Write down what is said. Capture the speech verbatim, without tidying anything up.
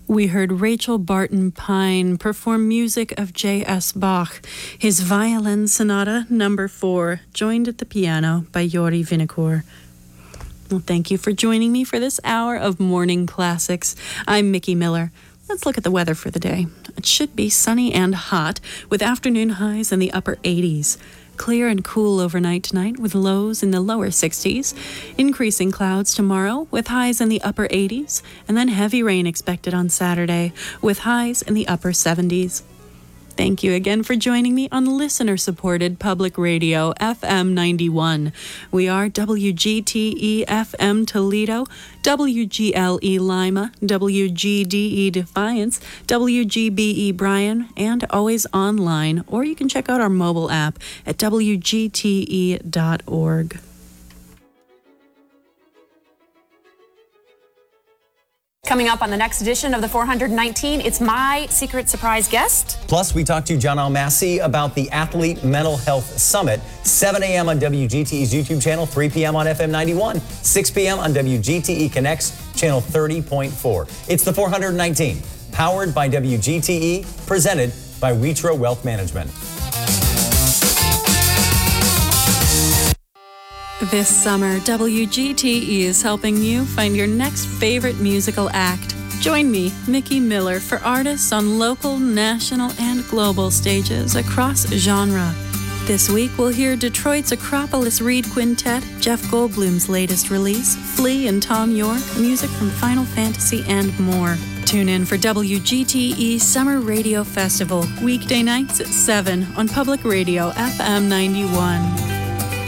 We heard Rachel Barton Pine perform music of J S Bach, his Violin Sonata number four, joined at the piano by Yori Vinokour. Well, thank you for joining me for this hour of Morning Classics. I'm Mickey Miller. Let's look at the weather for the day. It should be sunny and hot, with afternoon highs in the upper eighties. Clear and cool overnight tonight, with lows in the lower sixties. Increasing clouds tomorrow, with highs in the upper eighties. And then heavy rain expected on Saturday, with highs in the upper seventies. Thank you again for joining me on listener-supported public radio, F M ninety-one. We are W G T E F M Toledo, W G L E Lima, W G D E Defiance, W G B E Bryan, and always online, or you can check out our mobile app at W G T E dot org. Coming up on the next edition of the four nineteen, it's my secret surprise guest. Plus, we talked to John Almasi about the Athlete Mental Health Summit, seven a.m. on W G T E's YouTube channel, three p.m. on F M ninety-one, six p.m. on W G T E Connects, channel thirty point four. It's the four nineteen, powered by W G T E, presented by Witro Wealth Management. This summer, W G T E is helping you find your next favorite musical act. Join me, Mickey Miller, for artists on local, national, and global stages across genre. This week, we'll hear Detroit's Acropolis Reed Quintet, Jeff Goldblum's latest release, Flea and Tom York, music from Final Fantasy, and more. Tune in for W G T E Summer Radio Festival, weekday nights at seven on Public Radio F M ninety-one.